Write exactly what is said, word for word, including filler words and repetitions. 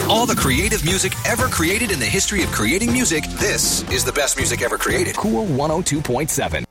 all the creative music ever created in the history of creating music, this is the best music ever created. Cool one oh two point seven.